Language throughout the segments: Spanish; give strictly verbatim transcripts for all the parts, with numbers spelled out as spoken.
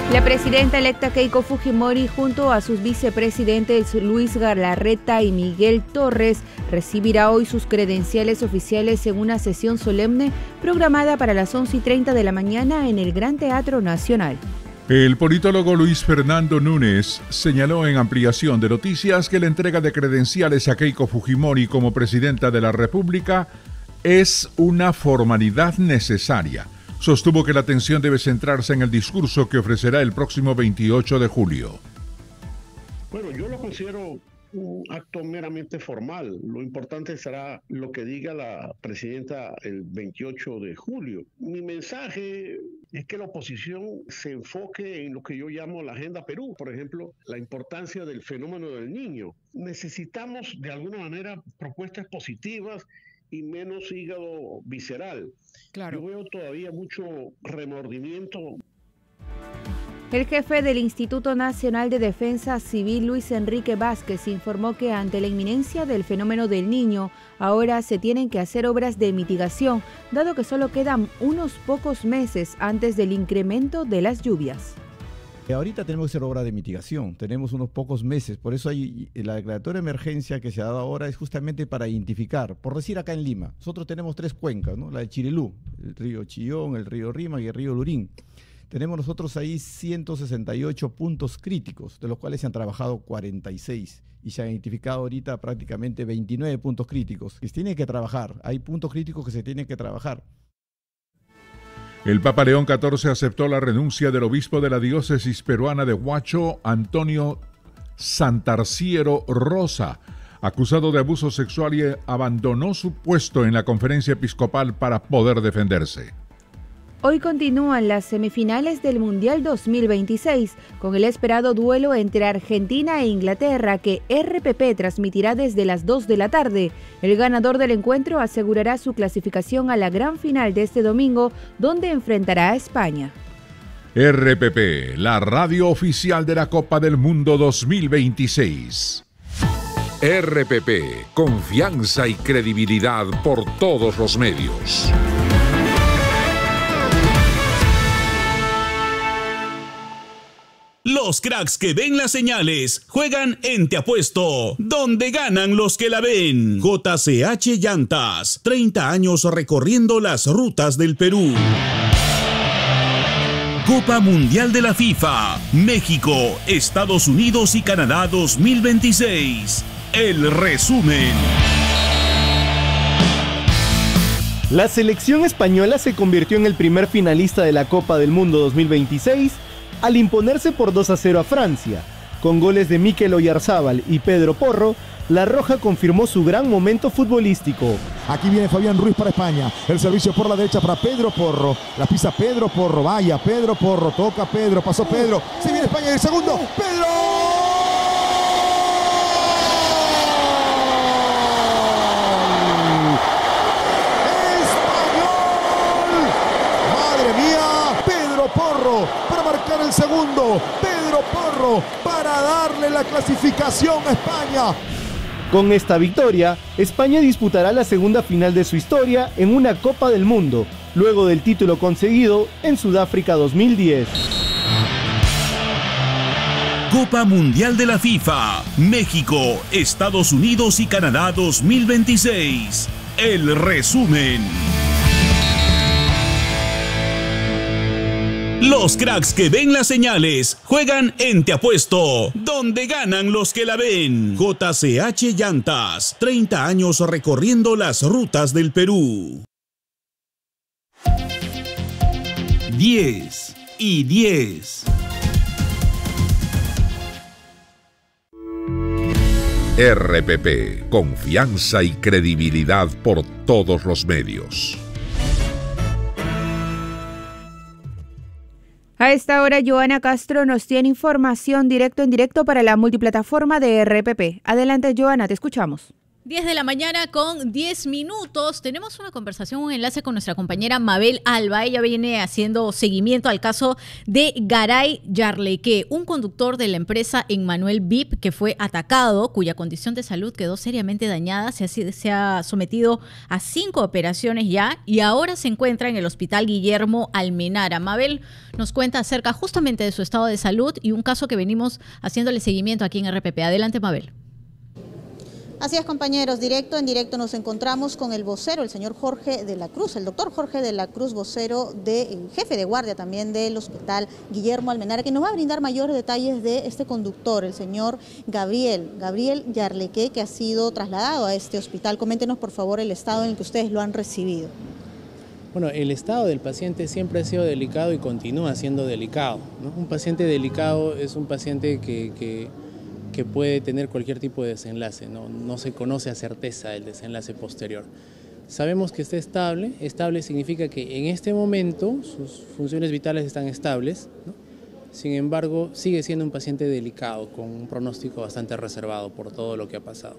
La presidenta electa Keiko Fujimori junto a sus vicepresidentes Luis Galarreta y Miguel Torres recibirá hoy sus credenciales oficiales en una sesión solemne programada para las once y treinta de la mañana en el Gran Teatro Nacional. El politólogo Luis Fernando Núñez señaló en Ampliación de Noticias que la entrega de credenciales a Keiko Fujimori como presidenta de la República es una formalidad necesaria. Sostuvo que la atención debe centrarse en el discurso que ofrecerá el próximo veintiocho de julio. Bueno, yo lo considero un acto meramente formal. Lo importante será lo que diga la presidenta el veintiocho de julio. Mi mensaje es que la oposición se enfoque en lo que yo llamo la Agenda Perú. Por ejemplo, la importancia del fenómeno del niño. Necesitamos, de alguna manera, propuestas positivas y menos hígado visceral. Claro. Yo veo todavía mucho remordimiento. El jefe del Instituto Nacional de Defensa Civil, Luis Enrique Vázquez, informó que ante la inminencia del fenómeno del Niño, ahora se tienen que hacer obras de mitigación, dado que solo quedan unos pocos meses antes del incremento de las lluvias. Ahorita tenemos que hacer obra de mitigación, tenemos unos pocos meses, por eso hay, la declaratoria de emergencia que se ha dado ahora es justamente para identificar, por decir acá en Lima, nosotros tenemos tres cuencas, ¿no? La de Chirilú, el río Chillón, el río Rímac y el río Lurín. Tenemos nosotros ahí ciento sesenta y ocho puntos críticos, de los cuales se han trabajado cuarenta y seis y se han identificado ahorita prácticamente veintinueve puntos críticos que se tienen que trabajar, hay puntos críticos que se tienen que trabajar. El Papa León catorce aceptó la renuncia del obispo de la diócesis peruana de Huacho, Antonio Santarciero Rosa, acusado de abuso sexual, y abandonó su puesto en la conferencia episcopal para poder defenderse. Hoy continúan las semifinales del Mundial dos mil veintiséis, con el esperado duelo entre Argentina e Inglaterra, que R P P transmitirá desde las dos de la tarde. El ganador del encuentro asegurará su clasificación a la gran final de este domingo, donde enfrentará a España. R P P, la radio oficial de la Copa del Mundo dos mil veintiséis. R P P, confianza y credibilidad por todos los medios. Los cracks que ven las señales juegan en Te Apuesto, donde ganan los que la ven. J C H Llantas, treinta años recorriendo las rutas del Perú. Copa Mundial de la FIFA, México, Estados Unidos y Canadá dos mil veintiséis. El resumen. La selección española se convirtió en el primer finalista de la Copa del Mundo dos mil veintiséis al imponerse por dos a cero a Francia. Con goles de Mikel Oyarzábal y Pedro Porro, la Roja confirmó su gran momento futbolístico. Aquí viene Fabián Ruiz para España. El servicio por la derecha para Pedro Porro. La pisa Pedro Porro. Vaya, Pedro Porro. Toca Pedro. Pasó Pedro. Se viene España y el segundo. ¡Pedro! Porro para marcar el segundo, Pedro Porro para darle la clasificación a España. Con esta victoria, España disputará la segunda final de su historia en una Copa del Mundo, luego del título conseguido en Sudáfrica dos mil diez. Copa Mundial de la FIFA, México, Estados Unidos y Canadá dos mil veintiséis. El resumen. Los cracks que ven las señales juegan en Te Apuesto, donde ganan los que la ven. J C H Llantas, treinta años recorriendo las rutas del Perú. diez y diez. R P P, confianza y credibilidad por todos los medios. A esta hora, Joana Castro nos tiene información directo en directo para la multiplataforma de R P P. Adelante, Joana, te escuchamos. diez de la mañana con diez minutos. Tenemos una conversación, un enlace con nuestra compañera Mabel Alba. Ella viene haciendo seguimiento al caso de Garay Yarleque, un conductor de la empresa Emmanuel V I P que fue atacado, cuya condición de salud quedó seriamente dañada. Se ha, se ha sometido a cinco operaciones ya y ahora se encuentra en el Hospital Guillermo Almenara. Mabel nos cuenta acerca justamente de su estado de salud y un caso que venimos haciéndole seguimiento aquí en R P P. Adelante, Mabel. Así es, compañeros, directo en directo nos encontramos con el vocero, el señor Jorge de la Cruz, el doctor Jorge de la Cruz, vocero de, jefe de guardia también del Hospital Guillermo Almenara, que nos va a brindar mayores detalles de este conductor, el señor Gabriel, Gabriel Yarleque, que ha sido trasladado a este hospital. Coméntenos, por favor, el estado en el que ustedes lo han recibido. Bueno, el estado del paciente siempre ha sido delicado y continúa siendo delicado, ¿no? Un paciente delicado es un paciente que... que que puede tener cualquier tipo de desenlace, ¿no? No se conoce a certeza el desenlace posterior. Sabemos que está estable, estable significa que en este momento sus funciones vitales están estables, ¿no? Sin embargo, sigue siendo un paciente delicado, con un pronóstico bastante reservado por todo lo que ha pasado.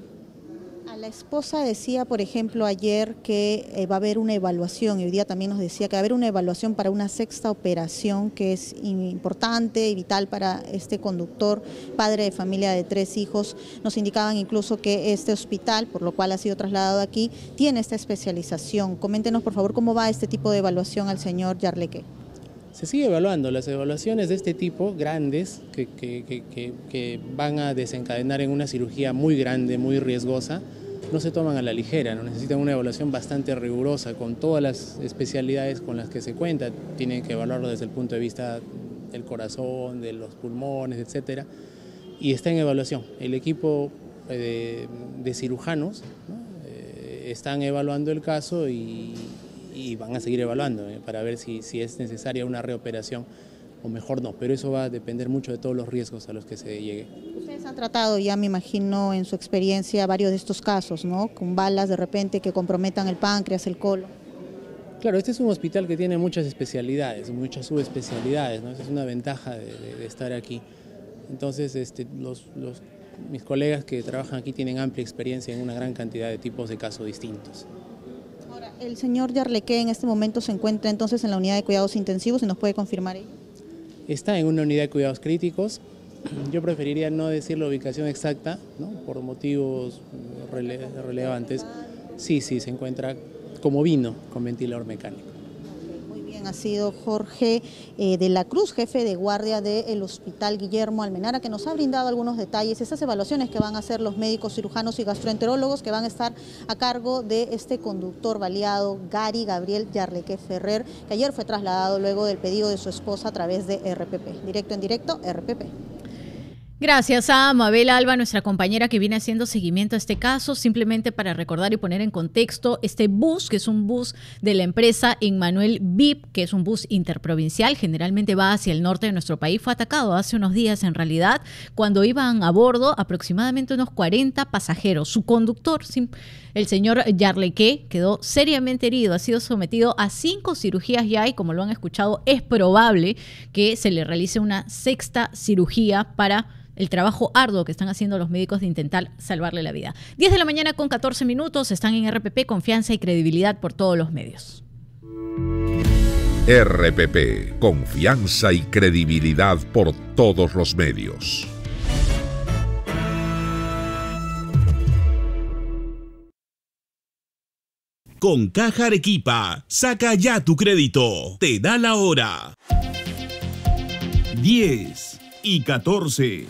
La esposa decía, por ejemplo, ayer que eh, va a haber una evaluación, y hoy día también nos decía que va a haber una evaluación para una sexta operación que es importante y vital para este conductor, padre de familia de tres hijos. Nos indicaban incluso que este hospital, por lo cual ha sido trasladado aquí, tiene esta especialización. Coméntenos, por favor, cómo va este tipo de evaluación al señor Yarleque. Se sigue evaluando. Las evaluaciones de este tipo, grandes, que, que, que, que, que van a desencadenar en una cirugía muy grande, muy riesgosa, no se toman a la ligera, no necesitan una evaluación bastante rigurosa con todas las especialidades con las que se cuenta. Tienen que evaluarlo desde el punto de vista del corazón, de los pulmones, etcétera. Y está en evaluación. El equipo de, de cirujanos, ¿no? eh, están evaluando el caso y, y van a seguir evaluando eh, para ver si, si es necesaria una reoperación o mejor no, pero eso va a depender mucho de todos los riesgos a los que se llegue. Ustedes han tratado ya, me imagino, en su experiencia varios de estos casos, ¿no? Con balas de repente que comprometan el páncreas, el colon. Claro, este es un hospital que tiene muchas especialidades, muchas subespecialidades, ¿no? Esa es una ventaja de, de, de estar aquí. Entonces, este, los, los, mis colegas que trabajan aquí tienen amplia experiencia en una gran cantidad de tipos de casos distintos. Ahora, el señor Yarleque en este momento se encuentra entonces en la unidad de cuidados intensivos, ¿y nos puede confirmar ello? Está en una unidad de cuidados críticos. Yo preferiría no decir la ubicación exacta, ¿no? Por motivos rele relevantes. Sí, sí, se encuentra como vino con ventilador mecánico. Muy bien, ha sido Jorge eh, de la Cruz, jefe de guardia del Hospital Guillermo Almenara, que nos ha brindado algunos detalles, esas evaluaciones que van a hacer los médicos cirujanos y gastroenterólogos que van a estar a cargo de este conductor baleado, Gary Gabriel Yarleque Ferrer, que ayer fue trasladado luego del pedido de su esposa a través de R P P. Directo en directo, R P P. Gracias a Mabel Alba, nuestra compañera que viene haciendo seguimiento a este caso. Simplemente para recordar y poner en contexto, este bus, que es un bus de la empresa Emmanuel V I P, que es un bus interprovincial, generalmente va hacia el norte de nuestro país, fue atacado hace unos días en realidad, cuando iban a bordo aproximadamente unos cuarenta pasajeros. Su conductor, el señor Yarleque, quedó seriamente herido, ha sido sometido a cinco cirugías ya y, como lo han escuchado, es probable que se le realice una sexta cirugía para el trabajo arduo que están haciendo los médicos de intentar salvarle la vida. diez de la mañana con catorce minutos, están en R P P, confianza y credibilidad por todos los medios. R P P, confianza y credibilidad por todos los medios. Con Caja Arequipa, saca ya tu crédito. Te da la hora. diez y catorce.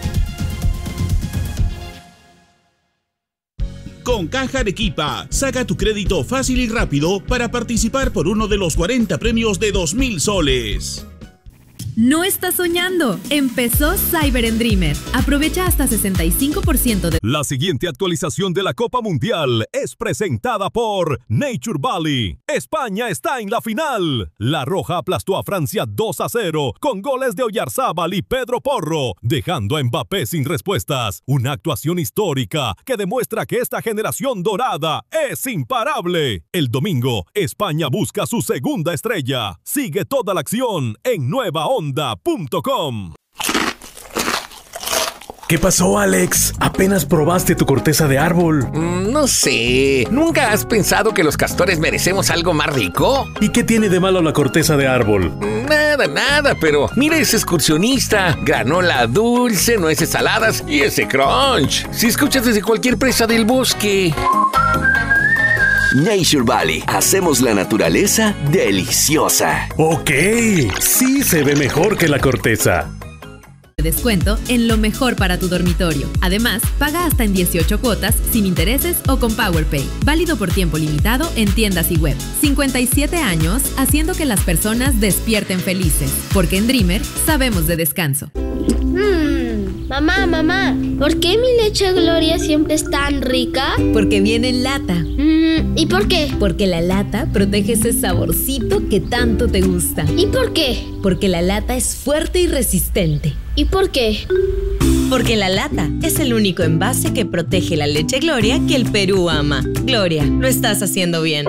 Con Caja Arequipa, saca tu crédito fácil y rápido para participar por uno de los cuarenta premios de dos mil soles. No estás soñando. Empezó Cyber and Dreamer. Aprovecha hasta sesenta y cinco por ciento de... La siguiente actualización de la Copa Mundial es presentada por Nature Valley. España está en la final. La Roja aplastó a Francia dos a cero con goles de Oyarzábal y Pedro Porro, dejando a Mbappé sin respuestas. Una actuación histórica que demuestra que esta generación dorada es imparable. El domingo, España busca su segunda estrella. Sigue toda la acción en nueva onda punto com. ¿Qué pasó, Alex? Apenas probaste tu corteza de árbol. Mm, no sé. ¿Nunca has pensado que los castores merecemos algo más rico? ¿Y qué tiene de malo la corteza de árbol? Nada, nada, pero mira ese excursionista. Granola dulce, nueces saladas y ese crunch. Si escuchas desde cualquier presa del bosque. Nature Valley. Hacemos la naturaleza deliciosa. Ok, sí se ve mejor que la corteza. Descuento en lo mejor para tu dormitorio. Además, paga hasta en dieciocho cuotas, sin intereses o con PowerPay. Válido por tiempo limitado en tiendas y web. cincuenta y siete años haciendo que las personas despierten felices. Porque en Dreamer sabemos de descanso. Mm, mamá, mamá, ¿por qué mi leche Gloria siempre es tan rica? Porque viene en lata. Mm, ¿y por qué? Porque la lata protege ese saborcito que tanto te gusta. ¿Y por qué? Porque la lata es fuerte y resistente. ¿Y por qué? Porque la lata es el único envase que protege la leche Gloria que el Perú ama. Gloria, lo estás haciendo bien.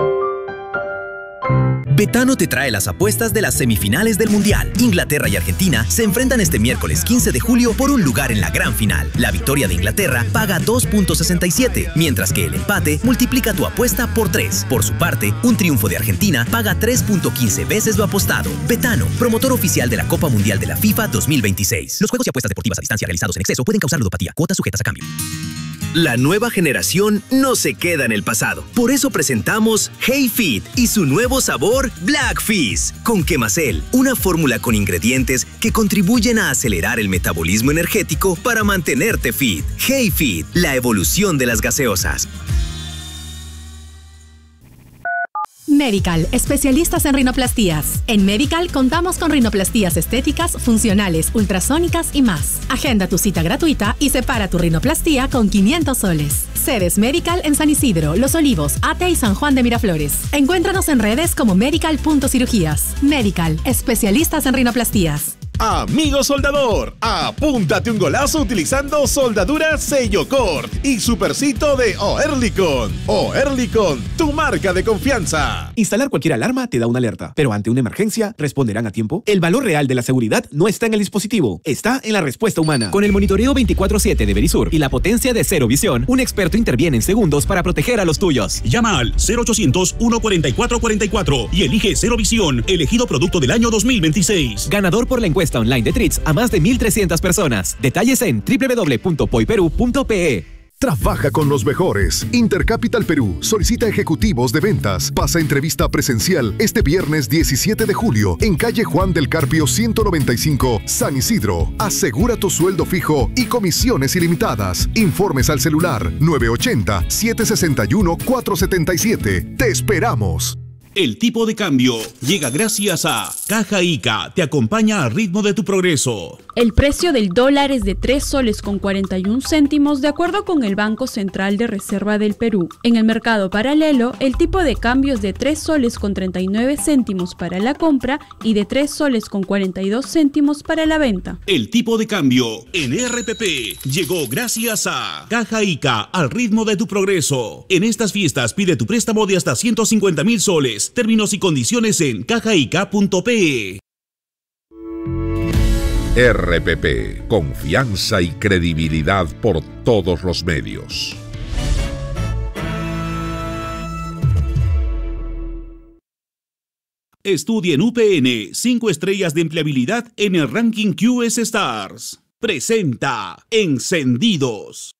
Betano te trae las apuestas de las semifinales del Mundial. Inglaterra y Argentina se enfrentan este miércoles quince de julio por un lugar en la gran final. La victoria de Inglaterra paga dos punto sesenta y siete, mientras que el empate multiplica tu apuesta por tres. Por su parte, un triunfo de Argentina paga tres punto quince veces lo apostado. Betano, promotor oficial de la Copa Mundial de la FIFA dos mil veintiséis. Los juegos y apuestas deportivas a distancia realizados en exceso pueden causar ludopatía. Cuotas sujetas a cambio. La nueva generación no se queda en el pasado. Por eso presentamos Hey Fit y su nuevo sabor Black Fizz con Quemacel, una fórmula con ingredientes que contribuyen a acelerar el metabolismo energético para mantenerte fit. Hey Fit, la evolución de las gaseosas. Medical, especialistas en rinoplastías. En Medical contamos con rinoplastías estéticas, funcionales, ultrasónicas y más. Agenda tu cita gratuita y separa tu rinoplastía con quinientos soles. Sedes Medical en San Isidro, Los Olivos, Ate y San Juan de Miraflores. Encuéntranos en redes como medical punto cirugías. Medical, especialistas en rinoplastías. Amigo soldador, apúntate un golazo utilizando soldadura Sellocort y supercito de Oerlikon. Oerlikon, tu marca de confianza. Instalar cualquier alarma te da una alerta, pero ante una emergencia, ¿responderán a tiempo? El valor real de la seguridad no está en el dispositivo, está en la respuesta humana. Con el monitoreo veinticuatro siete de Verisur y la potencia de Cero Visión, un experto interviene en segundos para proteger a los tuyos. Llama al cero ochocientos, uno cuarenta y cuatro cuarenta y cuatro y elige Cero Visión, elegido producto del año dos mil veintiséis. Ganador por la encuesta online de Tritz a más de mil trescientas personas. Detalles en doble u doble u doble u punto poiperú punto pe e. Trabaja con los mejores. Intercapital Perú solicita ejecutivos de ventas. Pasa entrevista presencial este viernes diecisiete de julio en calle Juan del Carpio ciento noventa y cinco, San Isidro. Asegura tu sueldo fijo y comisiones ilimitadas. Informes al celular nueve ochenta, siete sesenta y uno, cuatro setenta y siete. Te esperamos. El tipo de cambio llega gracias a Caja Ica, te acompaña al ritmo de tu progreso. El precio del dólar es de tres soles con cuarenta y un céntimos de acuerdo con el Banco Central de Reserva del Perú. En el mercado paralelo, el tipo de cambio es de tres soles con treinta y nueve céntimos para la compra y de tres soles con cuarenta y dos céntimos para la venta. El tipo de cambio en R P P llegó gracias a Caja Ica, al ritmo de tu progreso. En estas fiestas pide tu préstamo de hasta ciento cincuenta mil soles. Términos y condiciones en cajaica punto pe e. R P P, confianza y credibilidad por todos los medios. Estudia en U P N, cinco estrellas de empleabilidad en el ranking Q S Stars. Presenta Encendidos.